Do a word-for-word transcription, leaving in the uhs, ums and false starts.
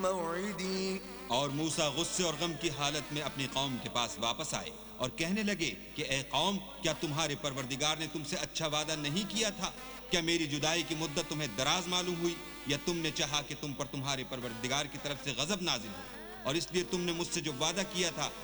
موعدي और मूसा गुस्से और गम की हालत में अपनी कौम के पास वापस आए और कहने लगे कि ए कौम, क्या तुम्हारे परवरदिगार ने तुमसे अच्छा वादा नहीं किया था? क्या मेरी जुदाई की मुद्दत तुम्हें दराज मालूम हुई, या तुमने चाहा कि तुम पर तुम्हारे परवरदिगार की तरफ से गजब नाजिल हो और इसलिए तुमने मुझसे जो वादा किया था